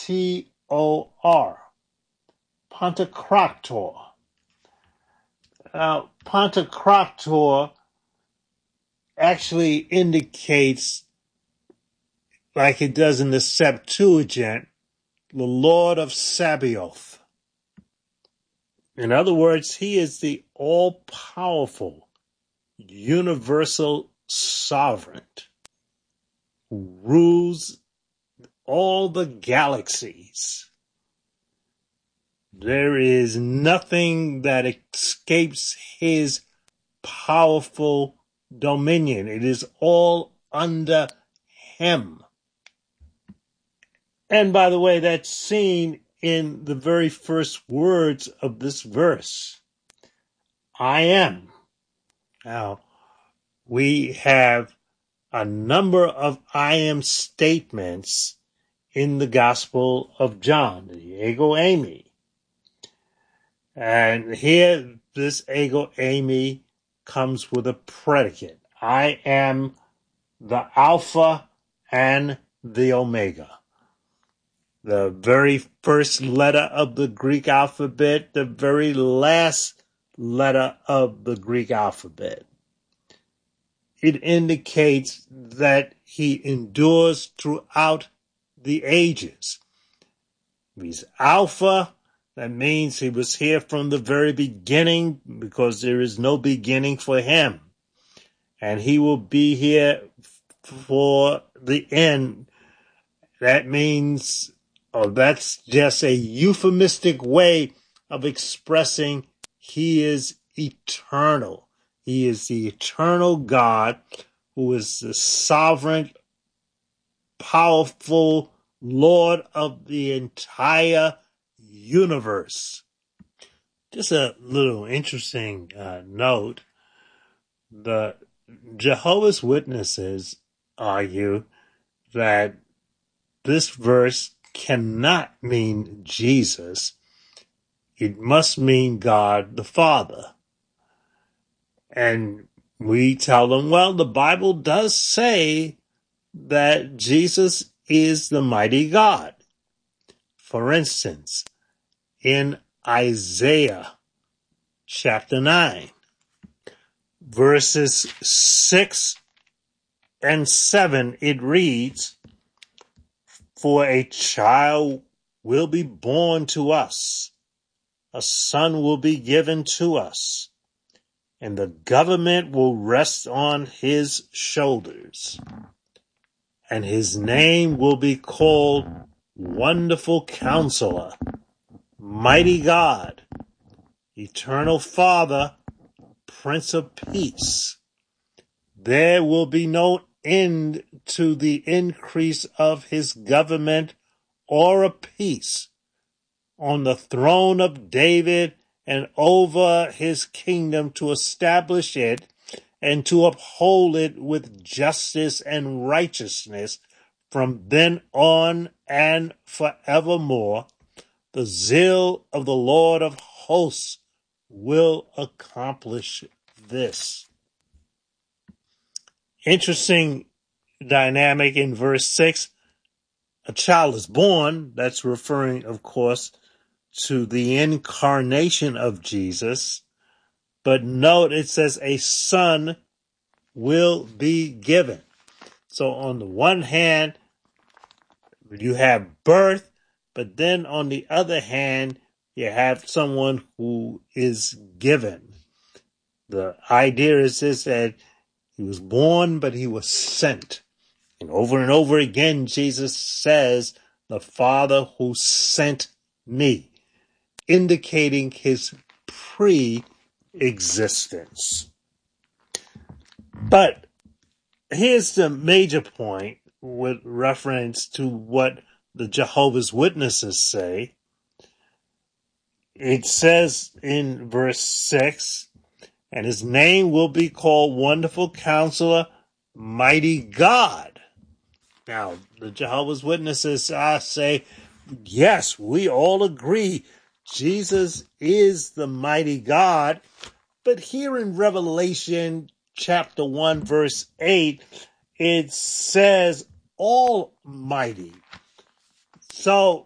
Pantocrator. Now, Pantocrator actually indicates, like it does in the Septuagint, the Lord of Sabaoth. In other words, he is the all-powerful, universal sovereign who rules all the galaxies. There is nothing that escapes his powerful dominion. It is all under him. And by the way, that's seen in the very first words of this verse. I am. Now, we have a number of I am statements in the Gospel of John, the ego eimi. And here, this ego eimi comes with a predicate. I am the Alpha and the Omega. The very first letter of the Greek alphabet, the very last letter of the Greek alphabet. It indicates that he endures throughout the ages. He's Alpha. That means he was here from the very beginning because there is no beginning for him. And he will be here for the end. That means, that's just a euphemistic way of expressing he is eternal. He is the eternal God who is the sovereign, powerful Lord of the entire universe. Just a little interesting note. The Jehovah's Witnesses argue that this verse cannot mean Jesus. It must mean God the Father. And we tell them, well, the Bible does say that Jesus is the mighty God. For instance, in Isaiah chapter 9, verses 6 and 7, it reads, For a child will be born to us, a son will be given to us, and the government will rest on his shoulders. And his name will be called Wonderful Counselor, Mighty God, Eternal Father, Prince of Peace. There will be no end to the increase of his government or of peace on the throne of David and over his kingdom, to establish it and to uphold it with justice and righteousness from then on and forevermore. The zeal of the Lord of hosts will accomplish this. Interesting dynamic in verse 6. A child is born. That's referring, of course, to the incarnation of Jesus. But note, it says a son will be given. So on the one hand, you have birth, but then on the other hand, you have someone who is given. The idea is this, that he was born, but he was sent. And over again, Jesus says, the Father who sent me, indicating his pre-existence. But here's the major point with reference to what the Jehovah's Witnesses say. It says in verse 6, and his name will be called Wonderful Counselor, Mighty God. Now, the Jehovah's Witnesses say, yes, we all agree Jesus is the mighty God. But here in Revelation chapter 1, verse 8, it says Almighty. So